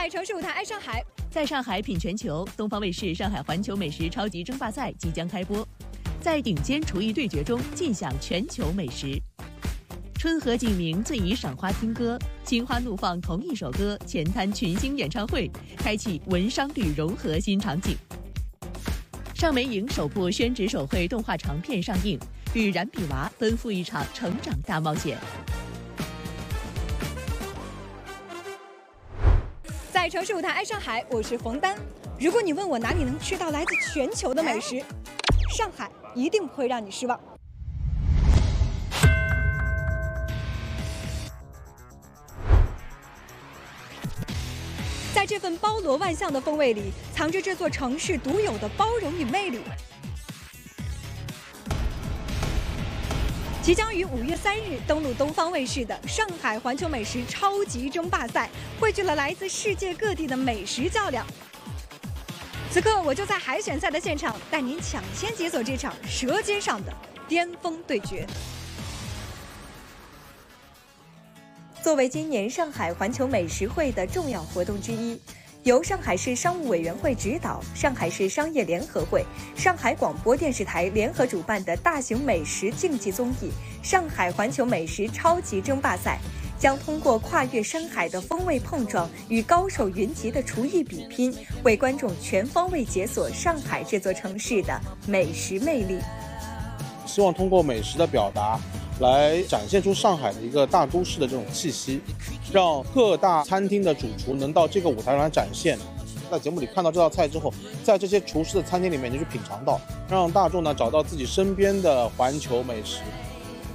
在城市舞台爱上海， 在上海品全球，东方卫视上海环球美食超级争霸赛即将开播，在顶尖厨艺对决中尽享全球美食。春和景明醉以赏花听歌，心花怒放同一首歌，前滩群星演唱会，开启文商旅融合新场景。尚美影首部宣纸手绘动画长片上映，与燃比娃奔赴一场成长大冒险。 在城市舞台爱上海，我是冯丹。如果你问我哪里能吃到来自全球的美食，上海一定不会让你失望。在这份包罗万象的风味里，藏着这座城市独有的包容与魅力。即将于5月3日登陆东方卫视的上海环球美食超级争霸赛，汇聚了来自世界各地的美食较量。此刻，我就在海选赛的现场，带您抢先解锁这场舌尖上的巅峰对决。作为今年上海环球美食会的重要活动之一，由上海市商务委员会指导、上海市商业联合会、上海广播电视台联合主办的大型美食竞技综艺——上海环球美食超级争霸赛，将通过跨越山海的风味碰撞与高手云集的厨艺比拼，为观众全方位解锁上海这座城市的美食魅力。 希望通过美食的表达，来展现出上海的一个大都市的这种气息，让各大餐厅的主厨能到这个舞台上来展现。在节目里看到这道菜之后，在这些厨师的餐厅里面，你去品尝到，让大众呢找到自己身边的环球美食。